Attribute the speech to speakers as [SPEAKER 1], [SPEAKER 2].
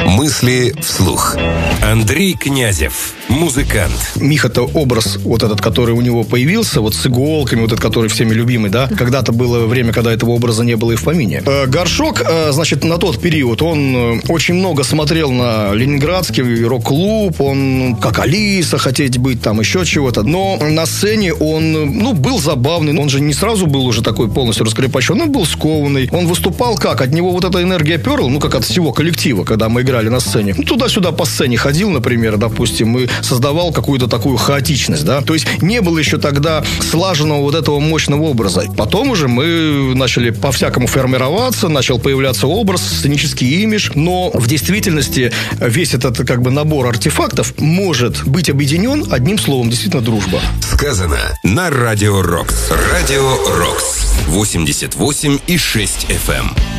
[SPEAKER 1] Мысли вслух. Андрей Князев, музыкант.
[SPEAKER 2] Миха-то образ вот этот, который у него появился, вот с иголками, вот этот, который всеми любимый, да? Когда-то было время, когда этого образа не было и в помине. Горшок, значит, на тот период, он очень много смотрел на ленинградский рок-клуб, он как Алиса хотеть быть, там еще чего-то. Но на сцене он, был забавный, он же не сразу был уже такой полностью раскрепощен, он был скованный. Он выступал как? От него вот эта энергия перла, как от всего коллектива, когда мы играли на сцене. Туда-сюда по сцене ходил, например, допустим, и создавал какую-то такую хаотичность, да. То есть не было еще тогда слаженного вот этого мощного образа. Потом уже мы начали по-всякому формироваться, начал появляться образ, сценический имидж, но в действительности весь этот набор артефактов может быть объединен одним словом, действительно, дружба.
[SPEAKER 1] Сказано на Радио Рокс. Радио Рокс. 88,6 FM.